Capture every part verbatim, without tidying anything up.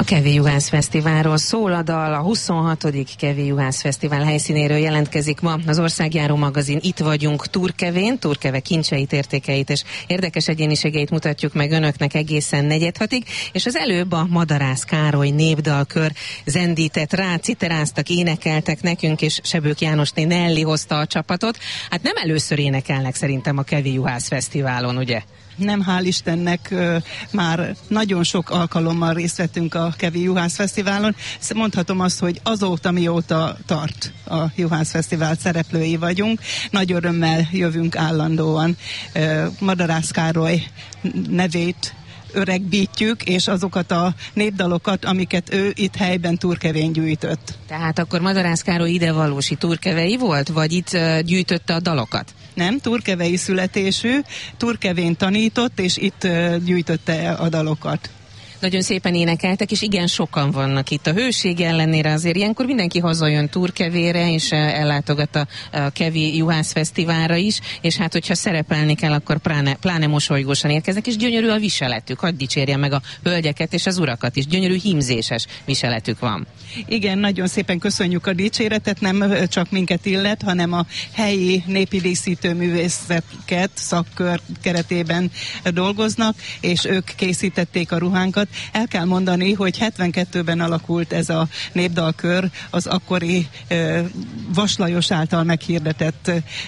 A Kevés Juhász Fesztiválról szól a dal, a huszonhatodik Kevés Juhász Fesztivál helyszínéről jelentkezik ma az Országjáró magazin. Itt vagyunk Turkevén, Turkeve kincseit, értékeit és érdekes egyéniségeit mutatjuk meg önöknek egészen negyedhatig, és az előbb a Madarász Károly népdalkör zendített rá, citeráztak, énekeltek nekünk, és Sebők Jánosné Nelli hozta a csapatot. Hát nem először énekelnek szerintem a Kevés Juhász Fesztiválon, ugye? Nem, hál' Istennek, már nagyon sok alkalommal részt vettünk a Kevés Juhász Fesztiválon. Mondhatom azt, hogy azóta, mióta tart a Juhász Fesztivál szereplői vagyunk, nagy örömmel jövünk állandóan. Madarász Károly nevét öregbítjük, és azokat a népdalokat, amiket ő itt helyben Turkevén gyűjtött. Tehát akkor Madarász Károly idevalósi turkevei volt, vagy itt gyűjtötte a dalokat? Nem, turkevei születésű, Turkevén tanított, és itt gyűjtötte a dalokat. Nagyon szépen énekeltek, és igen sokan vannak itt. A hőség ellenére azért ilyenkor mindenki hazajön Turkevére, és ellátogat a, a Kevés Juhász Fesztiválra is, és hát hogyha szerepelni kell, akkor pláne, pláne mosolygósan érkeznek, és gyönyörű a viseletük. Hadd dicsérje meg a hölgyeket és az urakat is. Gyönyörű hímzéses viseletük van. Igen, nagyon szépen köszönjük a dicséretet, nem csak minket illet, hanem a helyi népi díszítő művészeket szakkör keretében dolgoznak, és ők készítették a ruhánkat. El kell mondani, hogy hetvenkettőben alakult ez a népdalkör az akkori ö, Vas Lajos által meghirdetett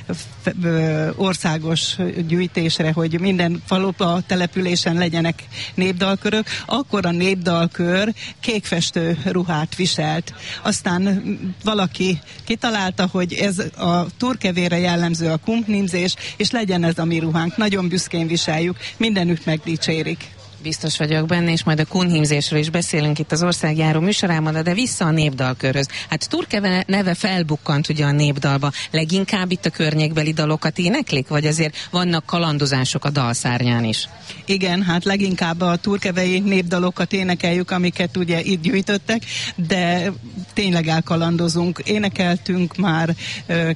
ö, országos gyűjtésre, hogy minden faluba, településen legyenek népdalkörök. Akkor a népdalkör kékfestő ruhát viselt. Aztán valaki kitalálta, hogy ez a Turkevére jellemző a kumpnimzés, és legyen ez a mi ruhánk. Nagyon büszkén viseljük, mindenütt megdicsérik. Biztos vagyok benne, és majd a kunhímzésről is beszélünk itt az Országjáró műsorában, de vissza a népdalkörhöz. Hát Turkeve neve felbukkant ugye a népdalba. Leginkább itt a környékbeli dalokat éneklik, vagy azért vannak kalandozások a dalszárnyán is? Igen, hát leginkább a turkevei népdalokat énekeljük, amiket ugye itt gyűjtöttek, de tényleg elkalandozunk. Énekeltünk már ö,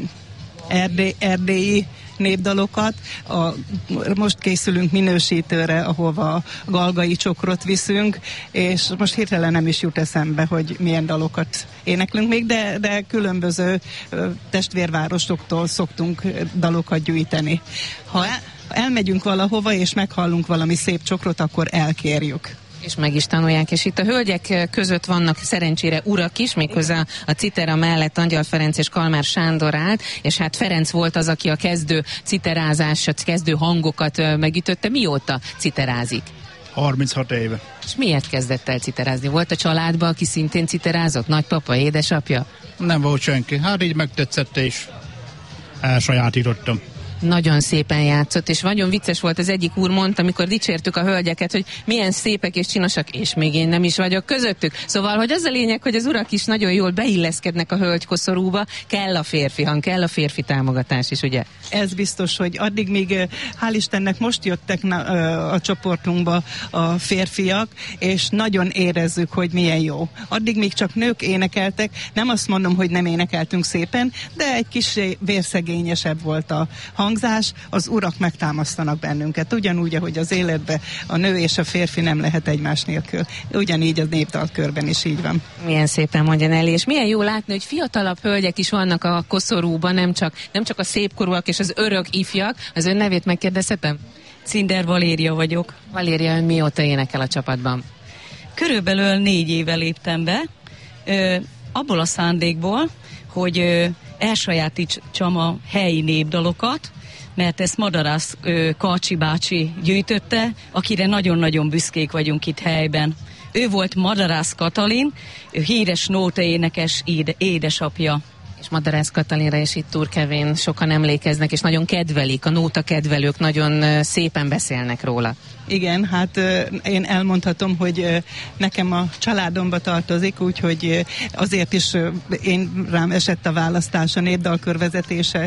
erdély, erdélyi népdalokat. A, most készülünk minősítőre, ahova a galgai csokrot viszünk, és most hirtelen nem is jut eszembe, hogy milyen dalokat éneklünk még, de, de különböző ö, testvérvárosoktól szoktunk dalokat gyűjteni. Ha el, elmegyünk valahova, és meghallunk valami szép csokrot, akkor elkérjük. És meg is tanulják, és itt a hölgyek között vannak szerencsére urak is, méghozzá a citera mellett Angyal Ferenc és Kalmár Sándor állt, és hát Ferenc volt az, aki a kezdő citerázás, a kezdő hangokat megütötte. Mióta citerázik? harminchat éve. És miért kezdett el citerázni? Volt a családban, aki szintén citerázott? Nagypapa, édesapja? Nem volt senki. Hát így megtetszett, és elsajátítottam. Nagyon szépen játszott, és nagyon vicces volt, az egyik úr mondta, amikor dicsértük a hölgyeket, hogy milyen szépek és csinosak, és még én nem is vagyok közöttük. Szóval, hogy az a lényeg, hogy az urak is nagyon jól beilleszkednek a hölgykoszorúba, kell a férfi hang, kell a férfi támogatás is, ugye? Ez biztos, hogy addig még, hál' Istennek most jöttek a csoportunkba a férfiak, és nagyon érezzük, hogy milyen jó. Addig még csak nők énekeltek, nem azt mondom, hogy nem énekeltünk szépen, de egy kis vérszegényesebb volt a hang. Az urak megtámasztanak bennünket. Ugyanúgy, ahogy az életben a nő és a férfi nem lehet egymás nélkül. Ugyanígy a népdalkörben is így van. Milyen szépen mondja Nelly, és milyen jó látni, hogy fiatalabb hölgyek is vannak a koszorúban, nem csak, nem csak a szépkorúak és az örök ifjak. Az ön nevét megkérdezhetem? Cinder Valéria vagyok. Valéria, ön mióta énekel a csapatban? Körülbelül négy éve léptem be, ö, abból a szándékból, hogy ö, elsajátítsam a helyi népdalokat, mert ezt Madarász ö, Karcsi bácsi gyűjtötte, akire nagyon-nagyon büszkék vagyunk itt helyben. Ő volt Madarász Katalin, híres nótaénekes éde, édesapja. És Madarász Katalinra is itt Turkevén sokan emlékeznek, és nagyon kedvelik, a nóta kedvelők nagyon szépen beszélnek róla. Igen, hát én elmondhatom, hogy nekem a családomba tartozik, úgyhogy azért is én rám esett a választás a népdalkör vezetése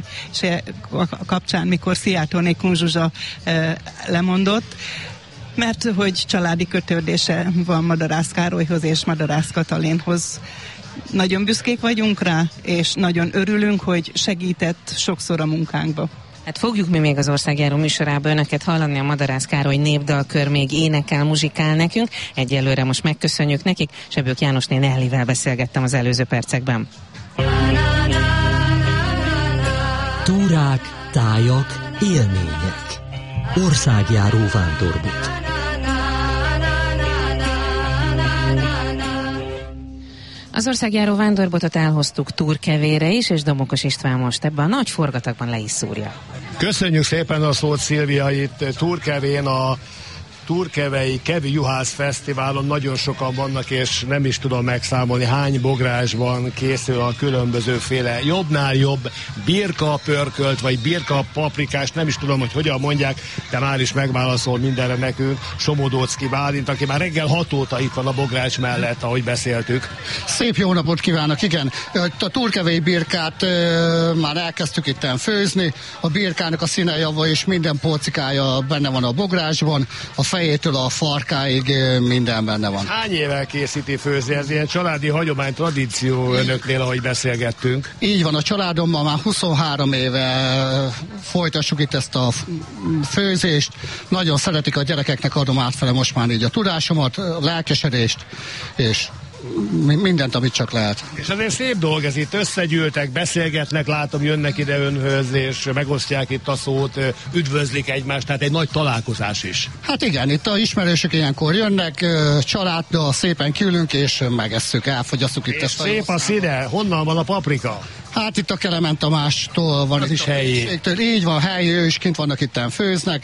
kapcsán, mikor Szijjártóné Kun Zsuzsa lemondott, mert hogy családi kötődése van Madarász Károlyhoz és Madarász Katalinhoz. Nagyon büszkék vagyunk rá, és nagyon örülünk, hogy segített sokszor a munkánkba. Hát fogjuk mi még az országjáró műsorában önöket hallani, a Madarász Károly népdalkör még énekel, muzsikál nekünk. Egyelőre most megköszönjük nekik. Sebők Jánosné Nellivel beszélgettem az előző percekben. Túrák, tájak, élmények. Országjáró vándorbolt. Az országjáró vándorbotot elhoztuk Túrkevére is, és Domokos István most ebben a nagy forgatagban le is szúrja. Köszönjük szépen a szót, Szilvia, itt Túrkevén a Túrkevei Kevi Juhász Fesztiválon nagyon sokan vannak, és nem is tudom megszámolni, hány bográsban készül a különbözőféle jobbnál jobb birka pörkölt, vagy birka paprikás, nem is tudom, hogy hogyan mondják, de már is megválaszol mindenre nekünk Somodóczki Bálint, aki már reggel hat óta itt van a bográs mellett, ahogy beszéltük. Szép jó napot kívánok, igen. A túrkevei birkát e, már elkezdtük itten főzni, a birkának a színe java és minden pócikája benne van a bográsban, a fejétől a farkáig minden benne van. Hány évvel készíti főzni? Ez ilyen családi hagyomány, tradíció önöknél, ahogy beszélgettünk. Így van, a családommal már huszonhárom éve folytassuk itt ezt a főzést. Nagyon szeretik, a gyerekeknek adom átfele most már így a tudásomat, a lelkesedést, és mindent, amit csak lehet. És azért szép dolog ez, itt összegyűltek, beszélgetnek, látom, jönnek ide önhöz, és megosztják itt a szót, üdvözlik egymást, tehát egy nagy találkozás is. Hát igen, itt a ismerősök ilyenkor jönnek, családdal szépen kiülünk, és megesszük, elfogyasztjuk itt és ezt. Szép a színe, honnan van a paprika? Hát itt a Kelemen Tamástól van. Az is helyi. Így van, helyi, ő is kint vannak, itten főznek,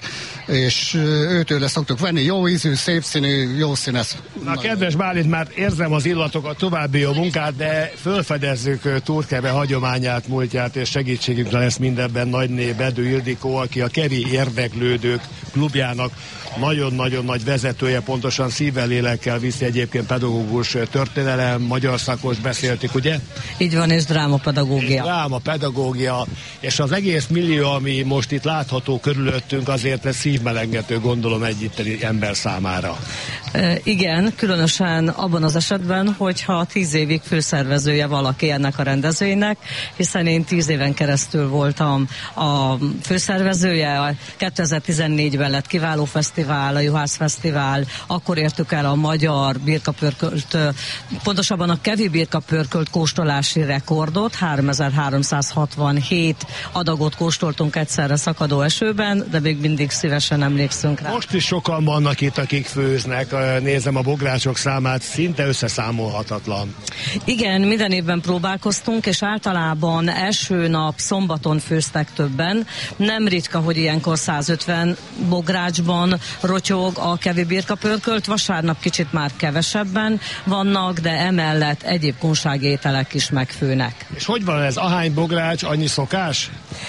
és őtőle szoktuk venni, jó ízű, szép színű, jó színes. Na kedves Bálint, már érzem az illatokat, további jó munkát, de fölfedezzük Túrkeve hagyományát, múltját, és segítségünkre lesz mindenben Nagyné Bedő Ildikó, aki a Kevi Érdeklődők klubjának nagyon-nagyon nagy vezetője, pontosan szívvel, lélekkel viszi, egyébként pedagógus, történelem, magyar szakos beszéltük, ugye? Így van, és drámapedagógia. Drámapedagógia, és az egész millió, ami most itt látható körülöttünk, azért ez szívmelengető, gondolom, egy itteni ember számára. E, igen, különösen abban az esetben, hogyha tíz évig főszervezője valaki ennek a rendezvénynek, hiszen én tíz éven keresztül voltam a főszervezője, kétezer-tizennégyben lett kiváló fesztivál, a Juhász Fesztivál, akkor értük el a magyar birkapörkölt, pontosabban a Kevi birkapörkölt kóstolási rekordot, háromezer-háromszázhatvanhét adagot kóstoltunk egyszerre szakadó esőben, de még mindig szívesen emlékszünk rá. Most is sokan vannak itt, akik főznek, nézem a bogrások számát, szinte összeszámolhatatlan. Igen, minden évben próbálkoztunk, és általában első nap szombaton főztek többen. Nem ritka, hogy ilyenkor százötven bográcsban rotyog a Kevi birkapörkölt, vasárnap kicsit már kevesebben vannak, de emellett egyéb kunságételek is megfőnek. És hogy van ez? Ahány bogrács, annyi szokás?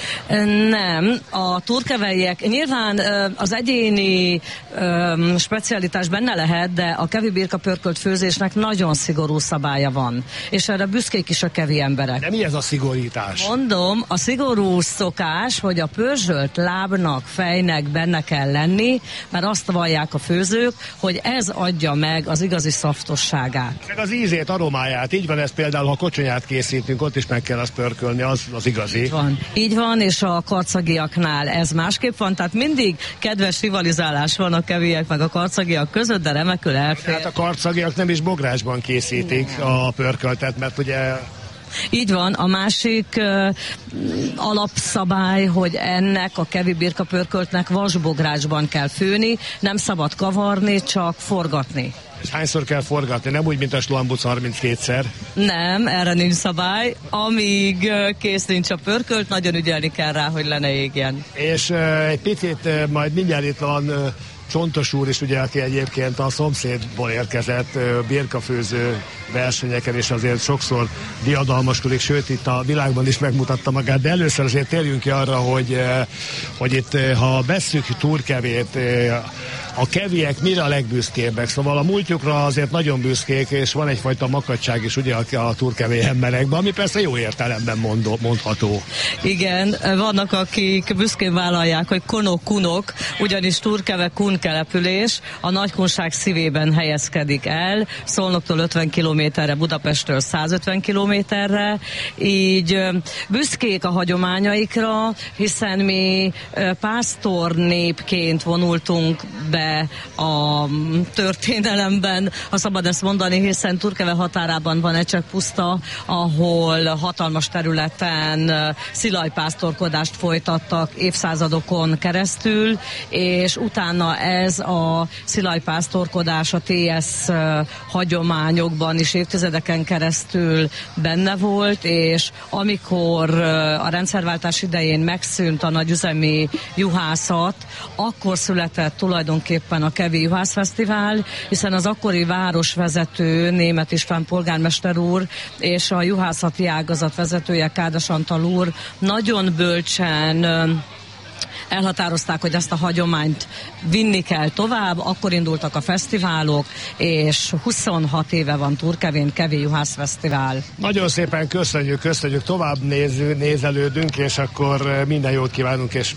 Nem, a túrkeveiek nyilván az egyéni um, specialitás benne lehet, de a Kevi birkapörkölt főzésnek nagyon szigorú szabálya van, és erre büszkék is a kevi emberek. De mi ez a szigorítás? Mondom, a szigorú szokás, hogy a pörzsölt lábnak, fejnek benne kell lenni, mert azt vallják a főzők, hogy ez adja meg az igazi szaftosságát. Meg az ízét, aromáját. Így van ez például, ha kocsonyát készítünk, ott is meg kell azt pörkölni, az, az igazi. Így van. Így van, és a karcagiaknál ez másképp van, tehát mindig kedves rivalizálás van a keviek meg a karcagiak között, de remekül elfér. Hát a karcagiak nem is bográsban készítik nem. a pörköltet, mert ugye... Így van, a másik uh, alapszabály, hogy ennek a Kevi birkapörköltnek vasbográcsban kell főni, nem szabad kavarni, csak forgatni. És hányszor kell forgatni? Nem úgy, mint a Slambuc harminckétszer? Nem, erre nincs szabály. Amíg uh, kész nincs a pörkölt, nagyon ügyelni kell rá, hogy le ne égjen. És uh, egy picit uh, majd mindjárt itt van... Uh, Csontos úr is, ugye, aki egyébként a szomszédból érkezett birkafőző versenyeken, és azért sokszor diadalmaskodik, sőt itt a világban is megmutatta magát, de először azért térjünk ki arra, hogy, hogy itt, ha vesszük Túrkevét, a keviek mire a legbüszkébbek? Szóval a múltjukra azért nagyon büszkék, és van egyfajta makacság is ugye a, a turkevé emberekben, ami persze jó értelemben mondó, mondható. Igen, vannak, akik büszkén vállalják, hogy konok-kunok, ugyanis Turkeve kun település a Nagykunság szívében helyezkedik el, Szolnoktól ötven kilométerre, Budapesttől százötven kilométerre, így büszkék a hagyományaikra, hiszen mi pásztor népként vonultunk be a történelemben, ha szabad ezt mondani, hiszen Turkeve határában van egy csak puszta, ahol hatalmas területen szilajpásztorkodást folytattak évszázadokon keresztül, és utána ez a szilajpásztorkodás a té es hagyományokban is évtizedeken keresztül benne volt, és amikor a rendszerváltás idején megszűnt a nagyüzemi juhászat, akkor született tulajdonképpen a Kevi Juhászfesztivál, hiszen az akkori városvezető, Németh István polgármester úr és a juhászati ágazat vezetője, Kádas Antal úr nagyon bölcsen elhatározták, hogy ezt a hagyományt vinni kell tovább, akkor indultak a fesztiválok, és huszonhat éve van Turkevén Kevi Juhászfesztivál. Nagyon szépen köszönjük, köszönjük, tovább néző, nézelődünk, és akkor minden jót kívánunk, és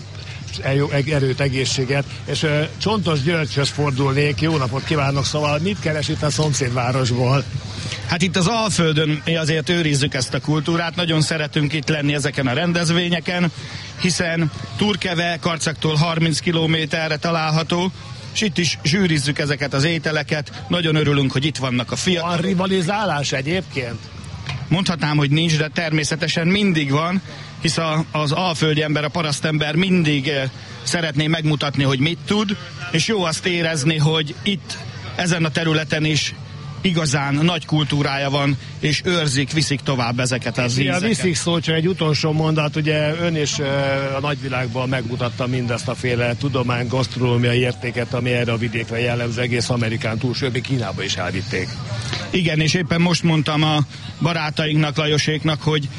erőt, egészséget, és uh, Csontos Györgyhöz fordulnék, jó napot kívánok, szóval mit keres itt a szomszédvárosból? Hát itt az Alföldön mi azért őrizzük ezt a kultúrát, nagyon szeretünk itt lenni ezeken a rendezvényeken, hiszen Turkeve Karcaktól harminc kilométerre található, és itt is zsűrizzük ezeket az ételeket, nagyon örülünk, hogy itt vannak a fiatalok. Van rivalizálás egyébként? Mondhatnám, hogy nincs, de természetesen mindig van, hisz a, az alföldi ember, a parasztember mindig eh, szeretné megmutatni, hogy mit tud, és jó azt érezni, hogy itt, ezen a területen is igazán nagy kultúrája van, és őrzik, viszik tovább ezeket az ízeket. Ja, viszik szó, csak egy utolsó mondat, ugye ön is e, a nagyvilágban megmutatta mindazt a féle tudomány, gasztronómiai értéket, ami erre a vidékre jellemző, egész Amerikán túl, sőt, még Kínába is elvitték. Igen, és éppen most mondtam a barátainknak, Lajoséknak, hogy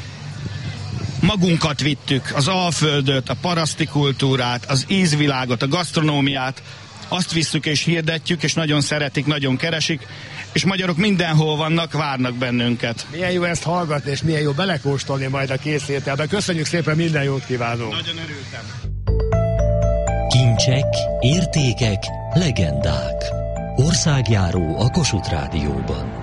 magunkat vittük, az Alföldöt, a paraszti kultúrát, az ízvilágot, a gasztronómiát, azt visszük és hirdetjük, és nagyon szeretik, nagyon keresik, és magyarok mindenhol vannak, várnak bennünket. Milyen jó ezt hallgatni, és milyen jó belekóstolni majd a kész ételbe. Köszönjük szépen, minden jót kívánunk! Nagyon örültem! Kincsek, értékek, legendák. Országjáró a Kossuth Rádióban.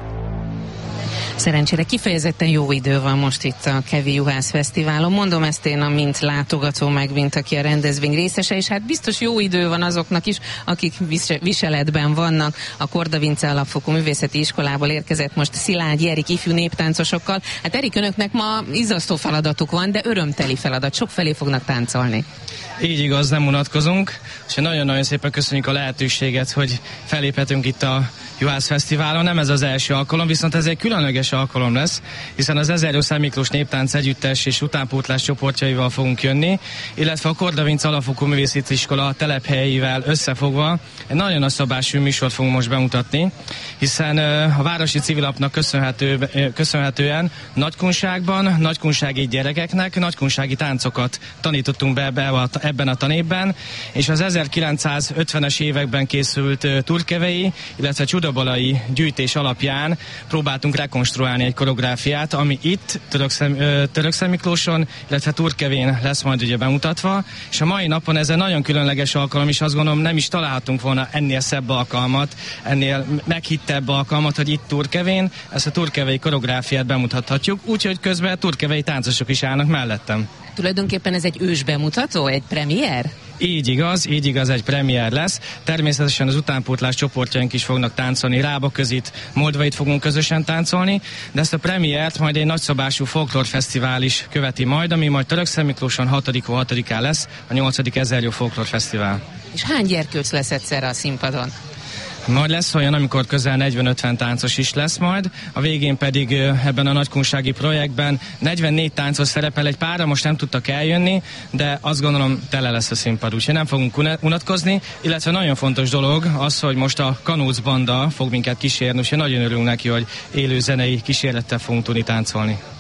Szerencsére kifejezetten jó idő van most itt a Kevi Juhászfesztiválon. Mondom ezt én, mint látogató, meg mint aki a rendezvény részese, és hát biztos jó idő van azoknak is, akik viseletben vannak. A Korda Vince Alapfokú Művészeti Iskolából érkezett most Szilágyi Erik ifjú néptáncosokkal. Hát Erik, önöknek ma izzasztó feladatuk van, de örömteli feladat. Sok felé fognak táncolni. Így igaz, nem unatkozunk, és nagyon-nagyon szépen köszönjük a lehetőséget, hogy felléphetünk itt a Juhászfesztiválon. Nem ez az első alkalom, viszont ez egy különleges alkalom lesz, hiszen az Ezer-Jószág Miklós Néptánc Együttes és utánpótlás csoportjaival fogunk jönni, illetve a Korda Vince Alapfokú Művészeti Iskola telephelyeivel összefogva egy nagyon nagy szabású műsort fogunk most bemutatni, hiszen a Városi Civilapnak köszönhető, köszönhetően Nagykunságban, nagykunsági gyerekeknek nagykunsági táncokat tanítottunk be ebbe a, ebben a tanévben, és az ezerkilencszázötvenes években készült turkevei, illetve csudabalai gyűjtés alapján próbáltunk rekonstruálni egy koreográfiát, ami itt Törökszent Miklóson, illetve Turkevén lesz majd ugye bemutatva, és a mai napon ez egy nagyon különleges alkalom, és azt gondolom, nem is találhatunk volna ennél szebb alkalmat, ennél meghittebb alkalmat, hogy itt Turkevén ezt a turkevei koreográfiát bemutathatjuk, úgyhogy közben turkevei táncosok is állnak mellettem. Tulajdonképpen ez egy ős bemutató, egy premier? Így igaz, így igaz, egy premier lesz. Természetesen az utánpótlás csoportjaink is fognak táncolni, Rábaközit, Moldvait fogunk közösen táncolni, de ezt a premiért majd egy nagyszabású folklórfesztivál is követi majd, ami majd Törökszent Miklóson hatodikán hatodikán lesz, a nyolcadik Ezerjó Folklórfesztivál. És hány gyerkőc lesz egyszerre a színpadon? Majd lesz olyan, amikor közel negyven-ötven táncos is lesz majd, a végén pedig ebben a nagykunsági projektben negyvennégy táncos szerepel, egy párra most nem tudtak eljönni, de azt gondolom tele lesz a színpad, úgyhogy nem fogunk unatkozni, illetve nagyon fontos dolog az, hogy most a Kanóc Banda fog minket kísérni, úgyhogy nagyon örülünk neki, hogy élő zenei kísérlettel fogunk tudni táncolni.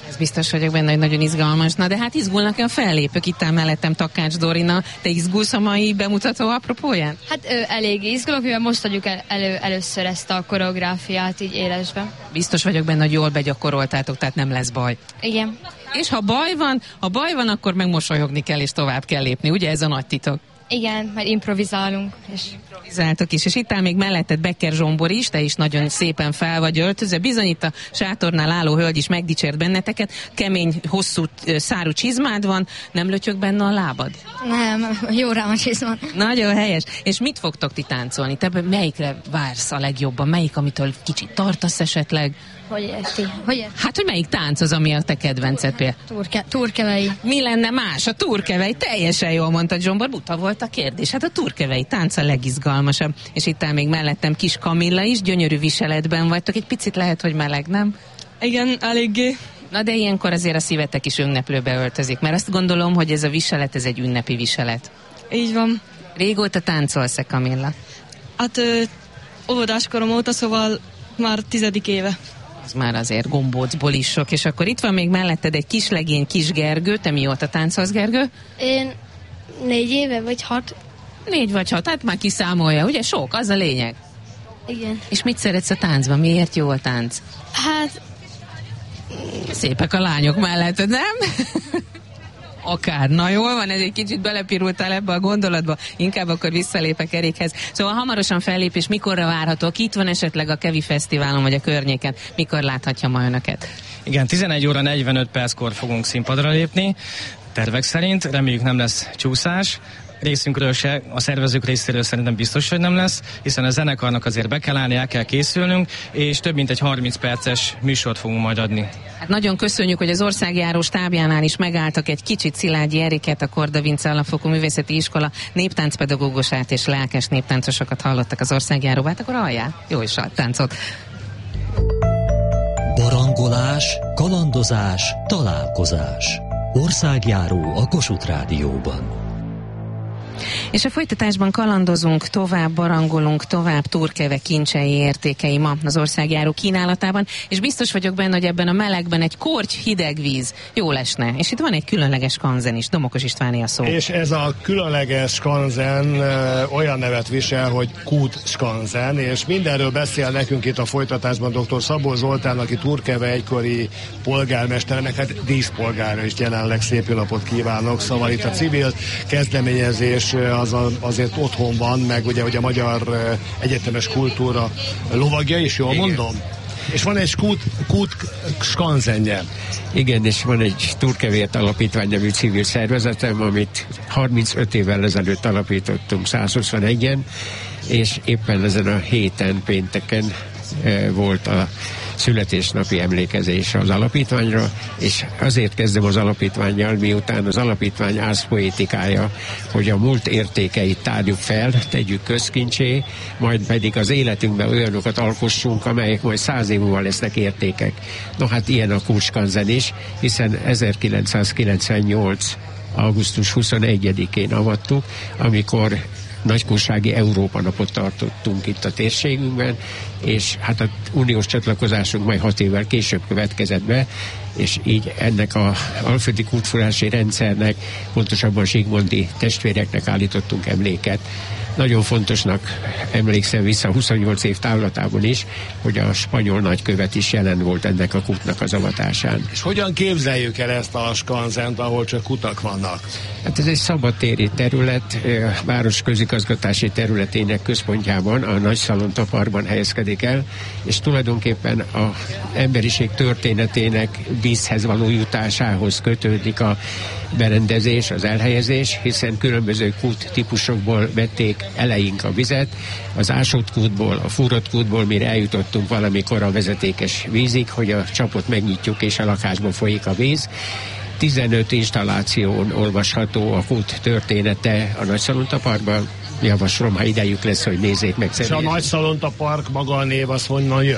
Ez biztos vagyok benne, hogy nagyon izgalmas. Na de hát izgulnak a fellépők, itt áll mellettem Takács Dorina. Te izgulsz a mai bemutató apropóján? Hát ö, elég izgulok, mivel most adjuk el, elő, először ezt a koreográfiát így élesben. Biztos vagyok benne, hogy jól begyakoroltátok, tehát nem lesz baj. Igen. És ha baj van, ha baj van, akkor meg mosolyogni kell és tovább kell lépni, ugye ez a nagy titok? Igen, majd improvizálunk. És... improvizáltok is, és itt áll még melletted Becker Zsombor is, te is nagyon szépen fel vagy öltözve. Bizony itt a sátornál álló hölgy is megdicsért benneteket. Kemény, hosszú szárú csizmád van, nem lötyög benne a lábad? Nem, jó rám a csizmán. Nagyon helyes. És mit fogtok ti táncolni? Te melyikre vársz a legjobban? Melyik, amitől kicsit tartasz esetleg? Hogy érti? Hogy érti? Hát, hogy melyik tánc az, ami a te kedvenced például? Turke, turkevei. Mi lenne más? A turkevei. Teljesen jól mondtad, Zsombor, buta volt a kérdés. Hát a turkevei tánc a legizgalmasabb. És itt áll még mellettem Kis Kamilla is, gyönyörű viseletben vagytok. Egy picit lehet, hogy meleg, nem? Igen, eléggé. Na de ilyenkor azért a szívetek is ünneplőbe öltözik, mert azt gondolom, hogy ez a viselet, ez egy ünnepi viselet. Így van. Régóta táncolsz-e, Kamilla? Hát ö, óvodáskorom óta, szóval már tizedik éve. Az már azért gombócból is sok, és akkor itt van még melletted egy kislegény, Kis Gergő. Te mióta táncolsz, Gergő? Én négy éve, vagy hat. Négy vagy hat, hát már kiszámolja, ugye? Sok, az a lényeg. Igen. És mit szeretsz a táncban? Miért jó a tánc? Hát... Szépek a lányok melletted, nem? Akár. Na jól van, ez egy kicsit belepirultál ebbe a gondolatba, inkább akkor visszalépek Erikhez. Szóval hamarosan fellépés, mikorra várhatók? Itt van esetleg a Kevi Fesztiválon vagy a környéken, mikor láthatja ma önöket? Igen, tizenegy óra negyvenöt perckor fogunk színpadra lépni, tervek szerint, reméljük nem lesz csúszás. Részünkről se, a szervezők részéről szerintem biztos, hogy nem lesz, hiszen a zenekarnak azért be kell állni, el kell készülnünk, és több mint egy harminc perces műsort fogunk majd adni. Hát nagyon köszönjük, hogy az országjáró stábjánál is megálltak egy kicsit. Szilágyi Eriket, a Korda Vince Alapfokú Művészeti Iskola néptáncpedagógusát és lelkes néptáncosokat hallottak az országjáróba. Hát akkor halljál, jó is a táncot! Barangolás, kalandozás, találkozás. Országjáró a Kossuth Rádióban. És a folytatásban kalandozunk, tovább barangolunk, tovább Turkeve kincsei értékei ma az országjáró kínálatában, és biztos vagyok benne, hogy ebben a melegben egy korty hideg víz jó lesne. És itt van egy különleges kanzen is, Domokos Istváné a szó. És ez a különleges kanzen ö, olyan nevet visel, hogy Kút Skanzen, és mindenről beszél nekünk itt a folytatásban dr. Szabó Zoltán, aki Turkeve egykori polgármesternek, hát díszpolgára is jelenleg. Szép jó napot kívánok. Szóval itt a civil kezdeményezés az azért otthon van, meg ugye, hogy a magyar egyetemes kultúra lovagja is, jól Igen. mondom? És van egy Kút, Kút Skanzenje. Igen, és van egy Turkevért Alapítvány nevű civil szervezetem, amit harmincöt évvel ezelőtt alapítottunk százhuszonegyen, és éppen ezen a héten, pénteken e, volt a születésnapi emlékezés az alapítványra, és azért kezdem az alapítvánnyal, miután az alapítvány ászpoétikája, hogy a múlt értékeit tárjuk fel, tegyük közkincsé, majd pedig az életünkben olyanokat alkossunk, amelyek majd száz év múlva lesznek értékek. No hát ilyen a Kút Skanzen is, hiszen ezerkilencszázkilencvennyolc augusztus huszonegyedikén avattuk, amikor nagykorsági Európa napot tartottunk itt a térségünkben, és hát az uniós csatlakozásunk majd hat évvel később következett be, és így ennek a alföldi kútfurási rendszernek, pontosabban zsigmondi testvéreknek állítottunk emléket. Nagyon fontosnak emlékszem vissza huszonnyolc év távlatában is, hogy a spanyol nagykövet is jelen volt ennek a kútnak az avatásán. És hogyan képzeljük el ezt a Skanzent, ahol csak kutak vannak? Hát ez egy szabadtéri terület, város közigazgatási területének központjában, a Nagyszalonta Parkban helyezkedik el, és tulajdonképpen az emberiség történetének vízhez való jutásához kötődik a berendezés, az elhelyezés, hiszen különböző kút típusokból vették eleink a vizet, az ásott kútból, a fúrott kútból, mire eljutottunk valamikor a vezetékes vízig, hogy a csapot megnyitjuk és a lakásban folyik a víz. tizenöt installáción olvasható a kút története a Nagyszalonta Parkban. Javaslom, ha idejük lesz, hogy nézzék meg. És a Nagyszalonta Park maga a név az honnan jön?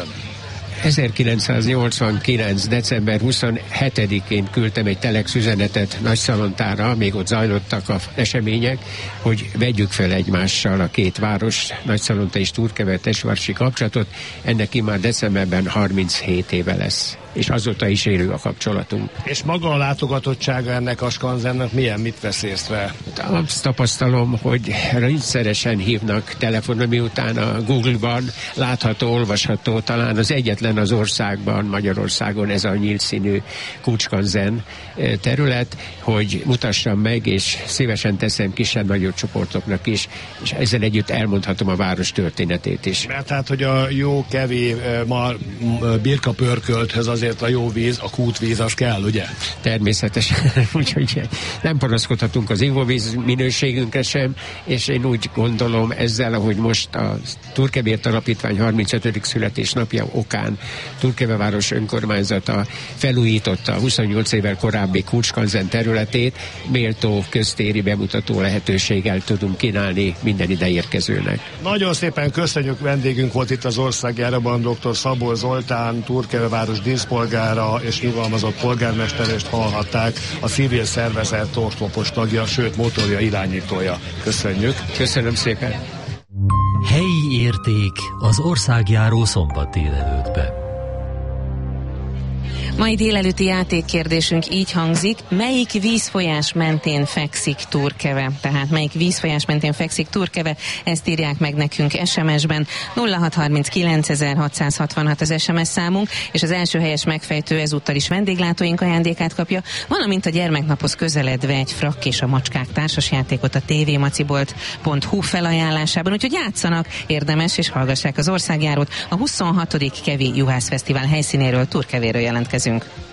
ezerkilencszáznyolcvankilenc. december huszonhetedikén küldtem egy telex üzenetet Nagyszalontára, még ott zajlottak a események, hogy vegyük fel egymással a két város, Nagyszalonta és Turkeve testvársi kapcsolatot. Ennek immár decemberben harminchét éve lesz. és azóta is élő a kapcsolatunk. És maga a látogatottsága ennek a skanzennek milyen, mit vesz észre? Azt tapasztalom, hogy rendszeresen hívnak telefonon, miután a Google-ban látható, olvasható, talán az egyetlen az országban, Magyarországon ez a nyílt színű kulcskanzen terület, hogy mutassam meg, és szívesen teszem kisebb-nagyobb csoportoknak is, és ezzel együtt elmondhatom a város történetét is. Mert hát, hogy a jó kevé ma birka pörkölthöz azért a jó víz, a kútvíz az kell, ugye? Természetesen, úgyhogy nem panaszkodhatunk az ivóvíz minőségünkre sem, és én úgy gondolom ezzel, ahogy most a Turkevért Alapítvány harmincötödik születésnapja okán Turkeveváros önkormányzata felújította a huszonnyolc évvel korábbi kulcskanzen területét, méltó köztéri bemutató lehetőséggel tudunk kínálni minden ide érkezőnek. Nagyon szépen köszönjük, vendégünk volt itt az Országjáróban dr. Szabó Zoltán, Turkeveváros díszpolgára és nyugalmazott polgármesterést hallhatták, a civil szervezet oszlopos tagja, sőt motorja, irányítója. Köszönjük. Köszönöm szépen. Helyi érték az Országjáró szombat délelőttbe. Mai délelőtti játékkérdésünk így hangzik: melyik vízfolyás mentén fekszik Turkeve? Tehát melyik vízfolyás mentén fekszik Turkeve? Ezt írják meg nekünk es em es-ben. nulla hat harminckilencezer-hatszázhatvanhat az es em es számunk, és az első helyes megfejtő ezúttal is vendéglátóink ajándékát kapja, valamint a gyermeknaphoz közeledve egy Frakk és a macskák társasjátékot a tvmacibolt pont hu felajánlásában, úgyhogy játszanak, érdemes, és hallgassák az Országjárót. A huszonhatodik Kevi Juhász Fesztivál helyszínéről, Turkevéről jelentkezünk.